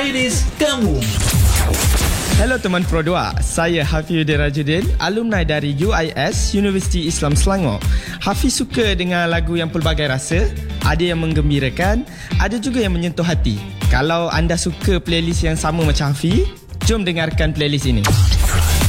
playlist kamu. Hello teman Pro 2, saya Hafizuddin Rajudin, alumni dari UIS, Universiti Islam Selangor. Hafiz suka dengan lagu yang pelbagai rasa, ada yang menggembirakan, ada juga yang menyentuh hati. Kalau anda suka playlist yang sama macam Hafiz, jom dengarkan playlist ini.